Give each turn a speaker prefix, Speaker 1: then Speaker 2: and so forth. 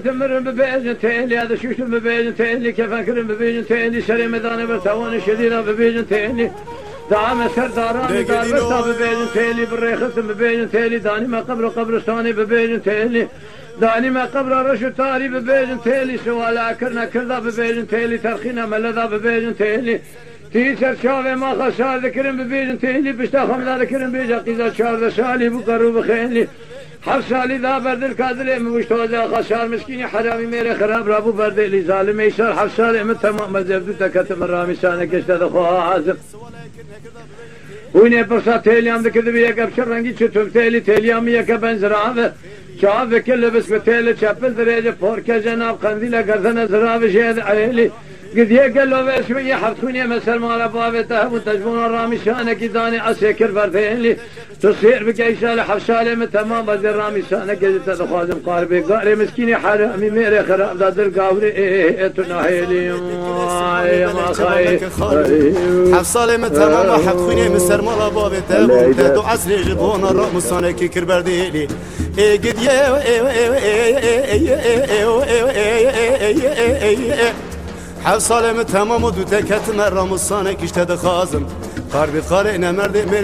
Speaker 1: تمرن ببيجن تيلي هذا شوشو ببيجن تيلي كيف أكرم ببيجن تيلي شري ميدان برتوان شديدة ببيجن تيلي دعم سرداراني دار برتا ببيجن تيلي بالريخصم ببيجن تيلي داني ما قبرستاني ببيجن تيلي داني ما قبر رشو تاري ببيجن تيلي سوالا كرنا كردا ببيجن تيلي ترخينا ملدا ببيجن تيلي تيسر شاوه ما خسار ذكرن ببيجن تيلي بشتا خمدا ذكرن بيجا قيزا شارد سالي بقرو بخيلي حف سالی دا بردل کادله موشتوزا خسار مسکینی حرامی میره خراب رابو بردلی ظالم ایشار حف سالی من تمام مزبدو تکتم رامی سانه کشته دخواه حازم وینه پرسا تیلیام دکده بیه کبشر رنگی چطور تیلیامی یکه بنزرابه چاوه کل بس به تیل چپل دریجه پورکه جناب قندیل گردن زرابه شید عیلی قد يقلوا باسمي حفتوني مثل ما لبابه تهب وتجبون الرامي شانك داني عسكر بردين لي تصير بقيسال حفصالي من تمام بدر رامي شانك قد تدخازم قاربي قاري مسكيني حرامي ميري خراب دادر قاوري تناهيلي يا ما خاي
Speaker 2: حفصالي من تمام حفتوني مثل ما لبابه تهب وتدو عسري جبون الرامي شانك كر بردين لي قد حفصالي من تمام ودو تكت مرة مصانك اشتد خازم قاربي خاري نمرد